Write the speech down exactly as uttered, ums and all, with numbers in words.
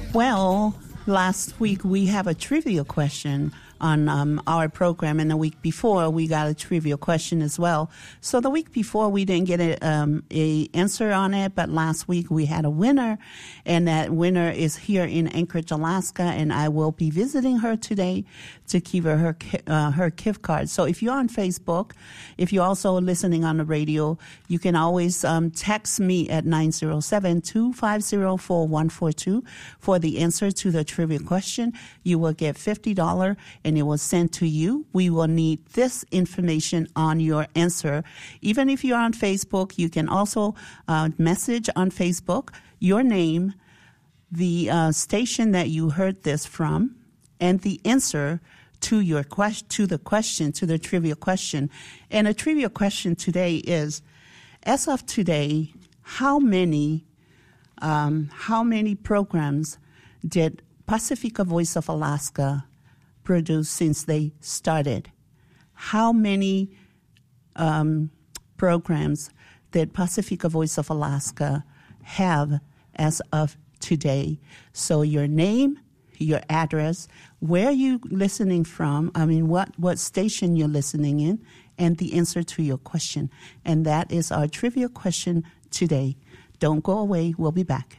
Well, last week we have a trivia question on um, our program, and the week before we got a trivia question as well. So the week before we didn't get a, um, a answer on it, but last week we had a winner, and that winner is here in Anchorage, Alaska, and I will be visiting her today to give her her, uh, her gift card. So if you're on Facebook, if you're also listening on the radio, you can always um, text me at nine zero seven, two five zero, four one four two for the answer to the trivia question. You will get fifty dollars and it was sent to you. We will need this information on your answer. Even if you're on Facebook, you can also uh, message on Facebook your name, the uh, station that you heard this from, and the answer to your question, to the question, to the trivia question. And a trivia question today is, as of today, how many, um, how many programs did Pacifica Voice of Alaska produced since they started? How many um, programs did Pacifica Voice of Alaska have as of today? So your name, your address, where you listening from, I mean, what, what station you're listening in, and the answer to your question. And that is our trivia question today. Don't go away. We'll be back.